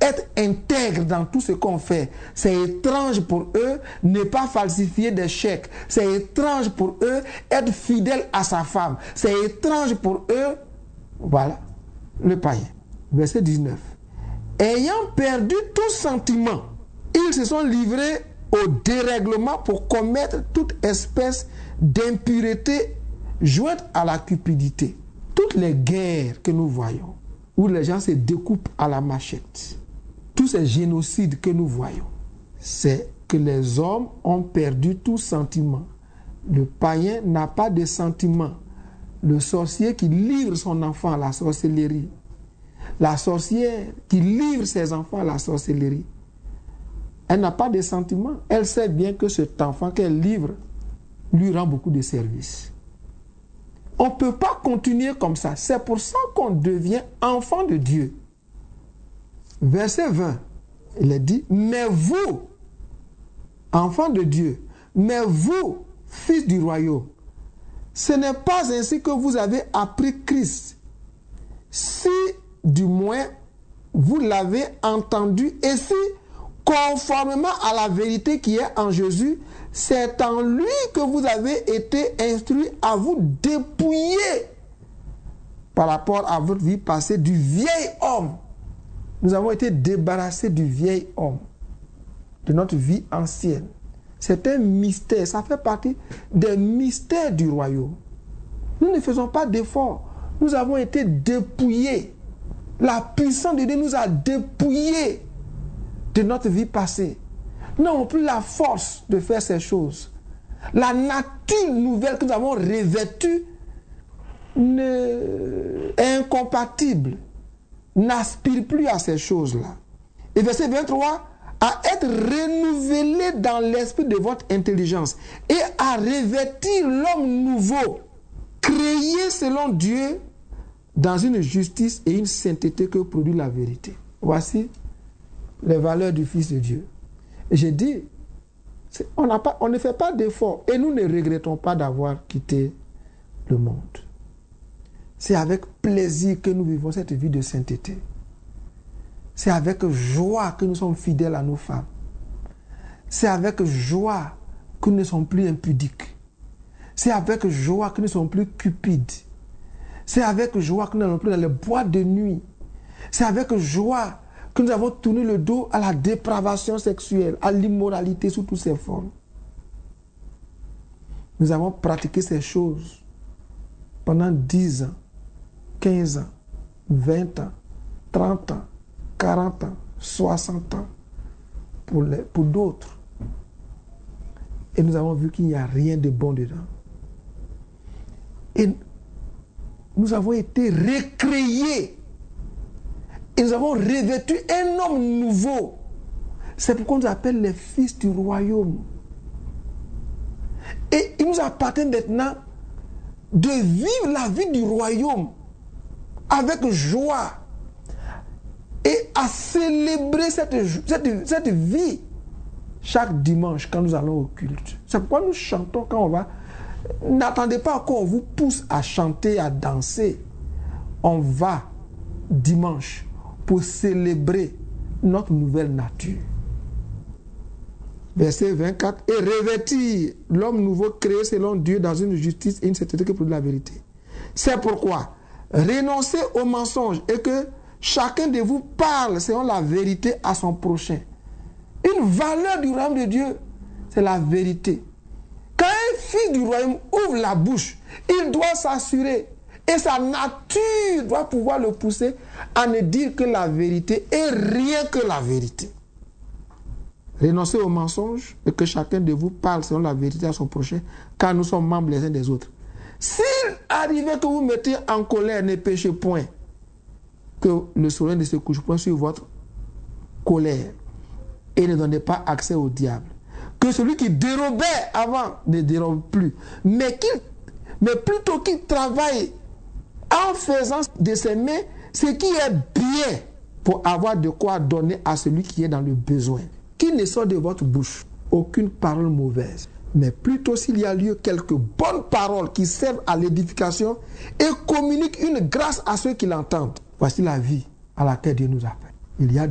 être intègre dans tout ce qu'on fait. C'est étrange pour eux ne pas falsifier des chèques. C'est étrange pour eux être fidèle à sa femme. C'est étrange pour eux. Voilà, le païen. Verset 19. Ayant perdu tout sentiment, ils se sont livrés au dérèglement pour commettre toute espèce d'impureté jointe à la cupidité. Toutes les guerres que nous voyons, où les gens se découpent à la machette, tous ces génocides que nous voyons, c'est que les hommes ont perdu tout sentiment. Le païen n'a pas de sentiment. Le sorcier qui livre son enfant à la sorcellerie, la sorcière qui livre ses enfants à la sorcellerie, elle n'a pas de sentiment. Elle sait bien que cet enfant qu'elle livre lui rend beaucoup de services. On ne peut pas continuer comme ça. C'est pour ça qu'on devient enfant de Dieu. Verset 20, il est dit, mais vous, enfants de Dieu, mais vous, fils du royaume, ce n'est pas ainsi que vous avez appris Christ. Si, du moins, vous l'avez entendu, et si, conformément à la vérité qui est en Jésus, c'est en lui que vous avez été instruits à vous dépouiller par rapport à votre vie passée du vieil homme. Nous avons été débarrassés du vieil homme, de notre vie ancienne. C'est un mystère, ça fait partie des mystères du royaume. Nous ne faisons pas d'efforts. Nous avons été dépouillés. La puissance de Dieu nous a dépouillés de notre vie passée. Nous n'avons plus la force de faire ces choses. La nature nouvelle que nous avons revêtue est incompatible, n'aspire plus à ces choses-là. Et verset 23, à être renouvelé dans l'esprit de votre intelligence et à revêtir l'homme nouveau, créé selon Dieu dans une justice et une sainteté que produit la vérité. Voici les valeurs du Fils de Dieu. Et j'ai dit, on ne fait pas d'efforts et nous ne regrettons pas d'avoir quitté le monde. C'est avec plaisir que nous vivons cette vie de sainteté. C'est avec joie que nous sommes fidèles à nos femmes. C'est avec joie que nous ne sommes plus impudiques. C'est avec joie que nous ne sommes plus cupides. C'est avec joie que nous n'allons plus dans les boîtes de nuit. C'est avec joie que nous avons tourné le dos à la dépravation sexuelle, à l'immoralité sous toutes ses formes. Nous avons pratiqué ces choses pendant 10 ans, 15 ans, 20 ans, 30 ans, 40 ans, 60 ans pour d'autres. Et nous avons vu qu'il n'y a rien de bon dedans. Et nous avons été recréés. Et nous avons revêtu un homme nouveau. C'est pourquoi on nous appelle les fils du royaume. Et il nous appartient maintenant de vivre la vie du royaume avec joie et à célébrer cette vie chaque dimanche quand nous allons au culte. C'est pourquoi nous chantons quand on va. N'attendez pas qu'on vous pousse à chanter, à danser. On va dimanche pour célébrer notre nouvelle nature. Verset 24. Et revêtir l'homme nouveau créé selon Dieu dans une justice et une sainteté que produit la vérité. C'est pourquoi renoncez au mensonge et que chacun de vous parle selon la vérité à son prochain. Une valeur du royaume de Dieu, c'est la vérité. Quand un fils du royaume ouvre la bouche, il doit s'assurer. Et sa nature doit pouvoir le pousser à ne dire que la vérité et rien que la vérité. Renoncez au mensonge et que chacun de vous parle selon la vérité à son prochain, car nous sommes membres les uns des autres. S'il arrivait que vous mettez en colère, ne péchez point, que le soleil ne se couche point sur votre colère et ne donnez pas accès au diable. Que celui qui dérobait avant ne dérobe plus, mais plutôt qu'il travaille en faisant de ses mains ce qui est bien pour avoir de quoi donner à celui qui est dans le besoin. Qu'il ne sort de votre bouche aucune parole mauvaise, mais plutôt s'il y a lieu quelques bonnes paroles qui servent à l'édification et communiquent une grâce à ceux qui l'entendent. Voici la vie à laquelle Dieu nous appelle. Il y a